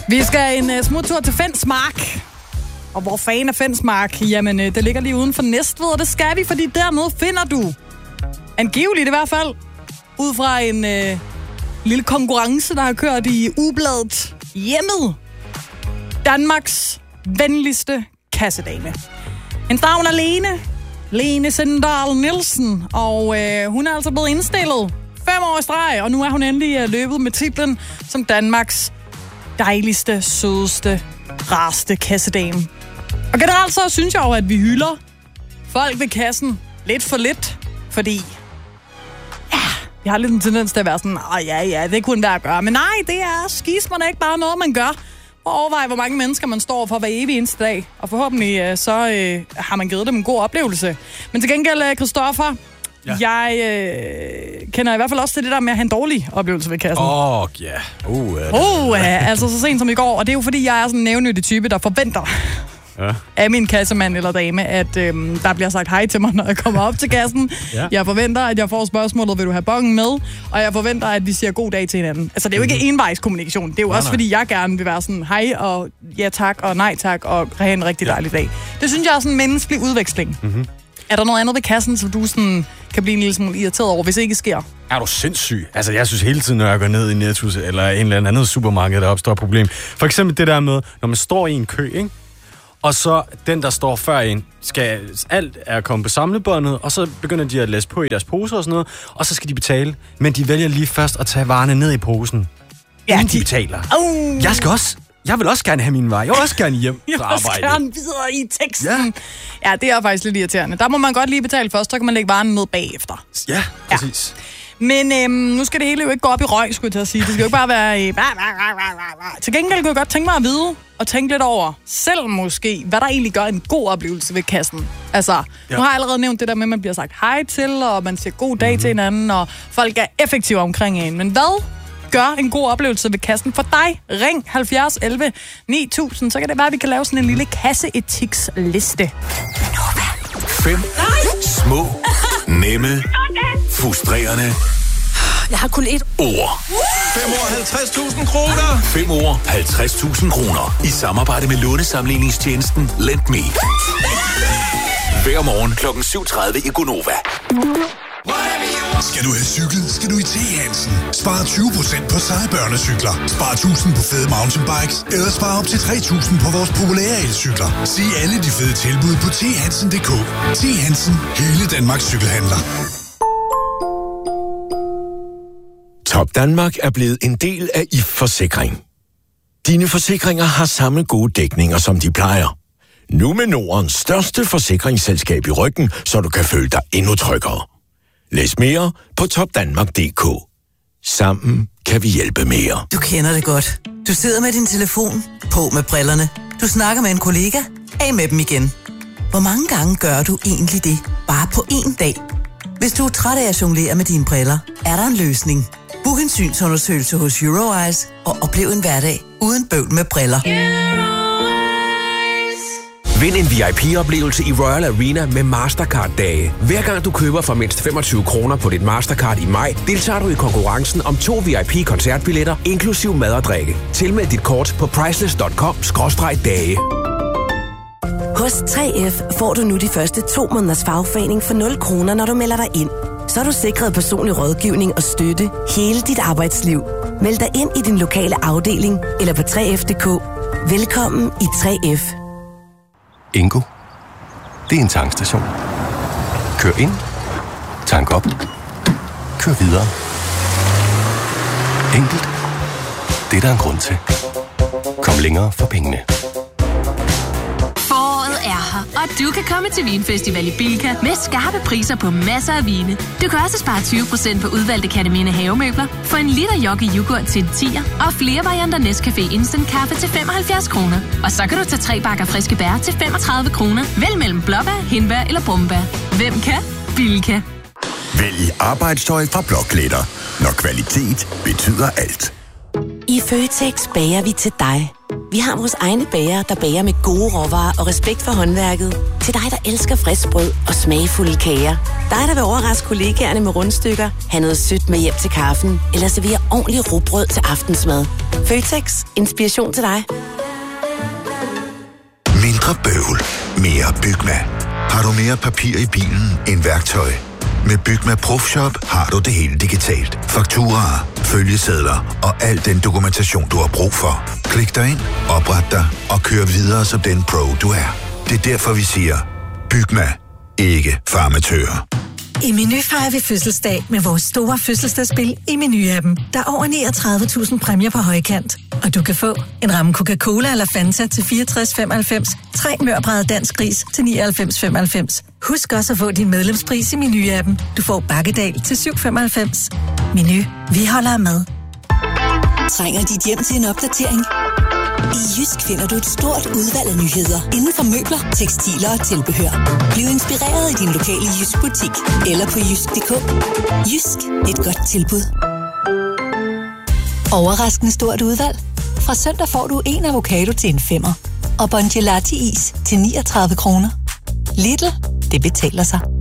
Vi skal en smuttur til Fensmark. Og hvor fanden er Fensmark? Jamen, det ligger lige uden for Næstved, og det skal vi, fordi dernede finder du, angiveligt i hvert fald, ud fra en lille konkurrence, der har kørt i ugebladet Hjemmet, Danmarks venligste kassedame. Hendes navn er Lene Sindal Nielsen, og hun er altså blevet indstillet 5 år i streg, og nu er hun endelig løbet med titlen som Danmarks dejligste, sødeste, rareste kassedame. Og generelt så synes jeg jo, at vi hylder folk ved kassen lidt for lidt, fordi jeg har lidt en tendens til at være sådan, ja, det kunne være at gøre. Men nej, det er skismerne ikke bare noget, man gør. Og overvej, hvor mange mennesker man står for hver evig eneste dag. Og forhåbentlig så har man givet dem en god oplevelse. Men til gengæld, Christoffer, jeg kender i hvert fald også til det der med at have en dårlig oplevelse ved kassen. Altså så sent som i går. Og det er jo fordi, jeg er sådan en nævnyttig type, der forventer af min kassemand eller dame, at der bliver sagt hej til mig, når jeg kommer op til kassen. Ja. Jeg forventer, at jeg får spørgsmålet, vil du have bongen med? Og jeg forventer, at vi siger god dag til hinanden. Altså, det er jo ikke envejskommunikation. Det er jo også, fordi jeg gerne vil være sådan hej og ja tak og nej tak og have en rigtig dejlig dag. Det synes jeg er sådan en menneskelig udveksling. Mm-hmm. Er der noget andet ved kassen, som du sådan kan blive en lille smule irriteret over, hvis det ikke sker? Er du sindssyg? Altså, jeg synes hele tiden, når jeg går ned i Netto eller en eller anden supermarked, der opstår et problem. For eksempel det der med, når man står i en kø, ikke? Og så den, der står før en, alt er kommet på samlebåndet, og så begynder de at læse på i deres poser og sådan noget, og så skal de betale. Men de vælger lige først at tage varerne ned i posen, inden de betaler. Jeg vil også gerne have mine varer. Jeg vil også gerne hjem fra arbejde. Jeg vil også gerne videre i teksten. Ja, det er faktisk lidt irriterende. Der må man godt lige betale først, så kan man lægge varerne ned bagefter. Ja, præcis. Ja. Men nu skal det hele jo ikke gå op i røg, skulle jeg til at sige. Det skal jo ikke bare være Til gengæld kunne jeg godt tænke mig at vide, og tænke lidt over, selv måske, hvad der egentlig gør en god oplevelse ved kassen. Altså, nu har jeg allerede nævnt det der med, at man bliver sagt hej til, og man siger god dag til hinanden, og folk er effektive omkring en. Men hvad gør en god oplevelse ved kassen for dig? Ring 70 11 9000, så kan det være, at vi kan lave sådan en lille kasseetiksliste. 5 små, nemme, frustrerende. Jeg har kun ét ord. 5 år 50.000 kroner. 5 år 50.000 kroner. I samarbejde med lånesamligningstjenesten LendMe. Hver morgen kl. 7:30 i Gonova. Skal du have cykel, skal du i T-Hansen. Spar 20% på seje børnecykler. Spar 1.000 på fede mountainbikes. Eller spar op til 3.000 på vores populære elcykler. Se alle de fede tilbud på thansen.dk. T-Hansen. Hele Danmarks cykelhandler. Top Danmark er blevet en del af IF Forsikring. Dine forsikringer har samme gode dækninger, som de plejer. Nu med Nordens største forsikringsselskab i ryggen, så du kan føle dig endnu tryggere. Læs mere på topdanmark.dk. Sammen kan vi hjælpe mere. Du kender det godt. Du sidder med din telefon, på med brillerne. Du snakker med en kollega, af med dem igen. Hvor mange gange gør du egentlig det, bare på én dag? Hvis du er træt af at jonglere med dine briller, er der en løsning. Book en synsundersøgelse hos Euroeyes og oplev en hverdag uden bøvl med briller. Vind en VIP-oplevelse i Royal Arena med Mastercard-dage. Hver gang du køber for mindst 25 kroner på dit Mastercard i maj, deltager du i konkurrencen om 2 VIP-koncertbilletter, inklusiv mad og drikke. Tilmeld dit kort på priceless.com/dage. Hos 3F får du nu de første 2 måneders fagforening for 0 kroner, når du melder dig ind. Så er du sikret personlig rådgivning og støtte hele dit arbejdsliv. Meld dig ind i din lokale afdeling eller på 3F.dk. Velkommen i 3F. Ingo, det er en tankstation. Kør ind, tank op, kør videre. Enkelt. Det er der en grund til. Kom længere for pengene. Foråret er her, og du kan komme til Vinfestival i Bilka med skarpe priser på masser af vine. Du kan også spare 20% på udvalgte Katamine havemøbler, få en liter Yogi yoghurt til en 10'er og flere varianter Nescafé Instant Kaffe til 75 kroner. Og så kan du tage 3 bakker friske bær til 35 kroner. Vælg mellem blåbær, hindbær eller brumbær. Hvem kan? Bilka. Vælg arbejdstøj fra Blockletter, når kvalitet betyder alt. I Føtex bager vi til dig. Vi har vores egne bager, der bager med gode råvarer og respekt for håndværket. Til dig, der elsker frisk brød og smagfulde kager. Dig, der vil overraske kollegaerne med rundstykker, have noget sødt med hjem til kaffen, eller servere ordentligt rugbrød til aftensmad. Føtex. Inspiration til dig. Mindre bøvl. Mere Bygma. Har du mere papir i bilen end værktøj? Med Bygma ProFshop har du det hele digitalt. Fakturaer, følgesedler og al den dokumentation, du har brug for. Klik dig ind, opret dig og kør videre som den pro, du er. Det er derfor, vi siger, Bygma. Ikke farmatører. I Meny fejrer vi fødselsdag med vores store fødselsdagsspil i Meny-appen. Der er over 39.000 præmier på højkant. Og du kan få en ramme Coca-Cola eller Fanta til 64,95, 3 mørbrædder dansk ris til 99,95. Husk også at få din medlemspris i Meny-appen. Du får bakkedal til 7,95. Meny. Vi holder af mad. Trænger dit hjem til en opdatering? I Jysk finder du et stort udvalg af nyheder inden for møbler, tekstiler og tilbehør. Bliv inspireret i din lokale Jysk butik eller på jysk.dk. Jysk, et godt tilbud. Overraskende stort udvalg. Fra søndag får du en avocado til en 5'er og Bon Gelati is til 39 kroner. Lidl, det betaler sig.